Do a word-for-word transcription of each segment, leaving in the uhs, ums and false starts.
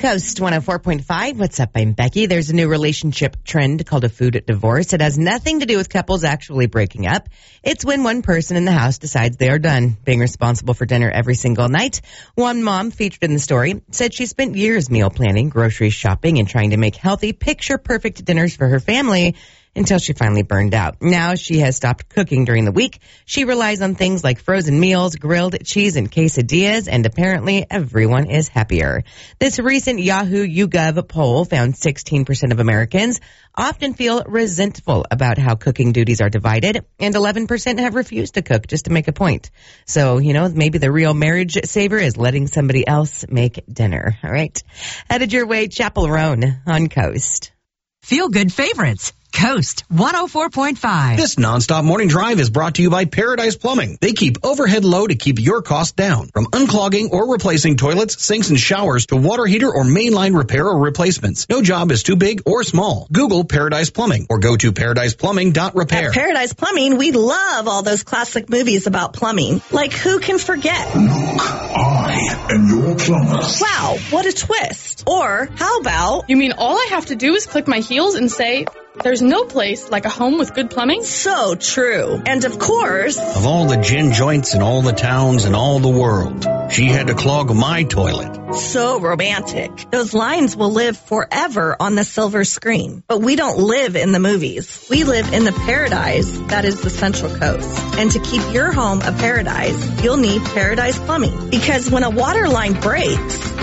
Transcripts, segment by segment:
Coast one oh four point five. What's up? I'm Becky. There's a new relationship trend called a food divorce. It has nothing to do with couples actually breaking up. It's when one person in the house decides they are done being responsible for dinner every single night. One mom featured in the story said she spent years meal planning, grocery shopping, and trying to make healthy, picture-perfect dinners for her family until she finally burned out. Now she has stopped cooking during the week. She relies on things like frozen meals, grilled cheese, and quesadillas, and apparently everyone is happier. This recent Yahoo YouGov poll found sixteen percent of Americans often feel resentful about how cooking duties are divided, and eleven percent have refused to cook just to make a point. So, you know, maybe the real marriage saver is letting somebody else make dinner. All right. Headed your way, Chapel Roan on Coast. Feel good favorites. Coast one oh four point five. This nonstop morning drive is brought to you by Paradise Plumbing. They keep overhead low to keep your costs down. From unclogging or replacing toilets, sinks, and showers to water heater or mainline repair or replacements. No job is too big or small. Google Paradise Plumbing or go to paradise plumbing dot repair. At Paradise Plumbing, we love all those classic movies about plumbing. Like, who can forget? Look, I am your plumber. Wow, what a twist. Or how about... You mean all I have to do is click my heels and say... There's no place like a home with good plumbing? So true. And of course... Of all the gin joints in all the towns in all the world, she had to clog my toilet. So romantic. Those lines will live forever on the silver screen. But we don't live in the movies. We live in the paradise that is the Central Coast. And to keep your home a paradise, you'll need Paradise Plumbing. Because when a water line breaks,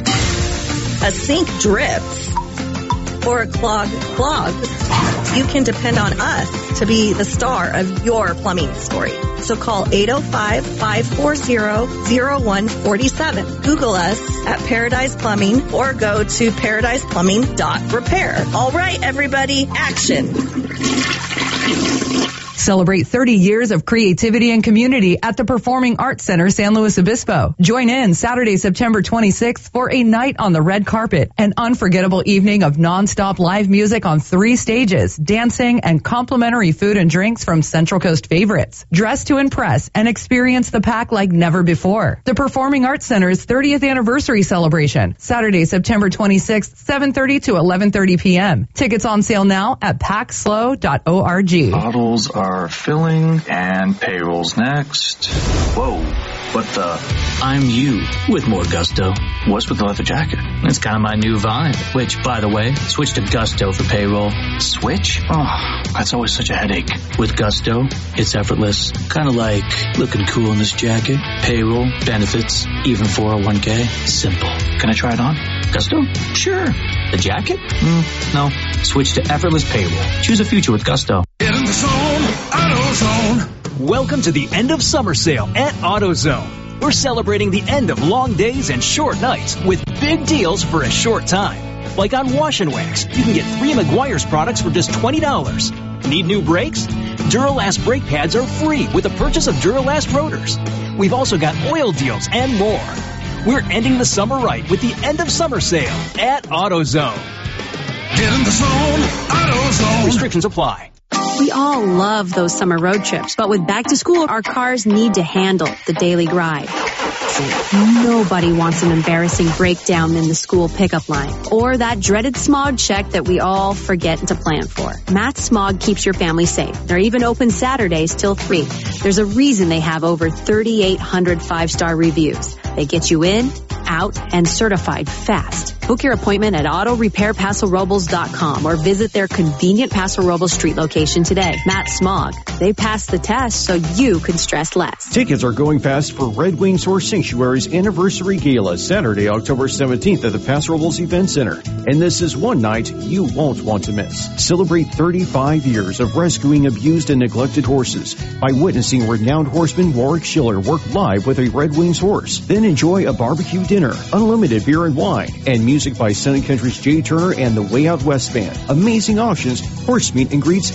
a sink drips, or a clog clogs, you can depend on us to be the star of your plumbing story. So call eight oh five, five four zero, zero one four seven. Google us at Paradise Plumbing or go to paradise plumbing dot repair. All right, everybody, action. Celebrate thirty years of creativity and community at the Performing Arts Center, San Luis Obispo. Join in Saturday, September twenty-sixth for a night on the red carpet, an unforgettable evening of nonstop live music on three stages, dancing, and complimentary food and drinks from Central Coast favorites. Dress to impress and experience the pack like never before. The Performing Arts Center's thirtieth anniversary celebration, Saturday, September twenty-sixth, seven thirty to eleven thirty p.m. Tickets on sale now at pack slow dot org. Bottles are filling and payrolls next. Whoa, what the? I'm you with more gusto. What's with the leather jacket? It's kind of my new vibe, which, by the way, switch to Gusto for payroll. Switch? Oh, that's always such a headache. With Gusto, it's effortless. Kind of like looking cool in this jacket. Payroll, benefits, even four oh one k. Simple. Can I try it on? Gusto? Sure. The jacket? Mm, no. Switch to effortless payroll. Choose a future with Gusto. Get in the zone, AutoZone. Welcome to the end of summer sale at AutoZone. We're celebrating the end of long days and short nights with big deals for a short time. Like on Wash and Wax, you can get three Meguiar's products for just twenty dollars. Need new brakes? Duralast brake pads are free with the purchase of Duralast rotors. We've also got oil deals and more. We're ending the summer right with the end of summer sale at AutoZone. Get in the zone, AutoZone. Restrictions apply. We all love those summer road trips, but with back to school, our cars need to handle the daily grind. Nobody wants an embarrassing breakdown in the school pickup line or that dreaded smog check that we all forget to plan for. Matt Smog keeps your family safe. They're even open Saturdays till three. There's a reason they have over thirty-eight hundred five-star reviews. They get you in, out, and certified fast. Book your appointment at auto repair paso robles dot com or visit their convenient Paso Robles Street location today. Matt Smog. They passed the test so you can stress less. Tickets are going fast for Red Wings Horse Sanctuary's Anniversary Gala, Saturday, October seventeenth at the Paso Robles Event Center. And this is one night you won't want to miss. Celebrate thirty-five years of rescuing abused and neglected horses by witnessing renowned horseman Warwick Schiller work live with a Red Wings horse. Then enjoy a barbecue dinner, unlimited beer and wine, and music by Sun and Country's Jay Turner and the Way Out West Band. Amazing options, horse meet and greets,